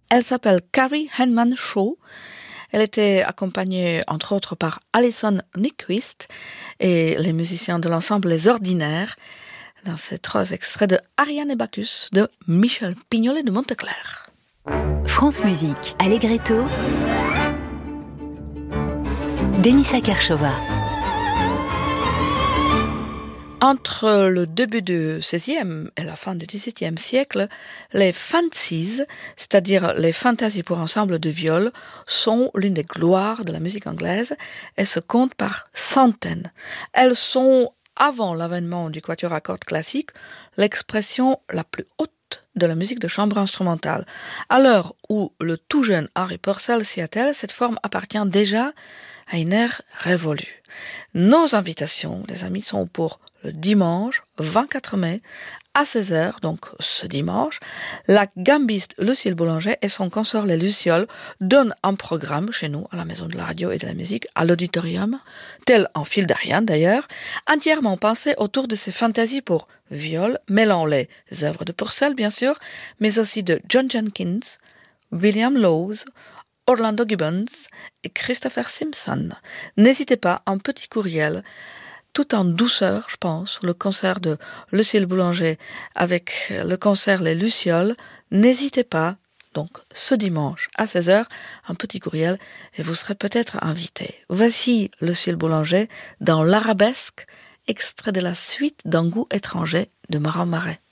Elle s'appelle Carrie Henman Shaw. Elle était accompagnée, entre autres, par Alison Nyquist et les musiciens de l'ensemble Les Ordinaires, dans ces 3 extraits de Ariane et Bacchus de Michel Pignolet de Monteclair. France Musique, Allegretto, Denisa Kershova. Entre le début du XVIe et la fin du XVIIe siècle, les fancies, c'est-à-dire les fantasies pour ensemble de viol, sont l'une des gloires de la musique anglaise et se comptent par centaines. Elles sont, avant l'avènement du quatuor à cordes classique, l'expression la plus haute de la musique de chambre instrumentale. À l'heure où le tout jeune Harry Purcell s'y attelle, cette forme appartient déjà à une ère révolue. Nos invitations, les amis, sont pour le dimanche 24 mai à 16h, donc ce dimanche. La gambiste Lucille Boulanger et son consort Les Lucioles donnent un programme chez nous, à la Maison de la Radio et de la Musique, à l'auditorium, tel un fil d'Ariane d'ailleurs, entièrement pensé autour de ces fantasies pour viol, mêlant les œuvres de Purcell bien sûr, mais aussi de John Jenkins, William Lowes, Orlando Gibbons et Christopher Simpson. N'hésitez pas, un petit courriel, tout en douceur, je pense, le concert de Lucille Boulanger avec le concert Les Lucioles. N'hésitez pas, donc ce dimanche à 16h, un petit courriel et vous serez peut-être invité. Voici Lucille Boulanger dans l'Arabesque, extrait de la suite d'un goût étranger de Marin Marais.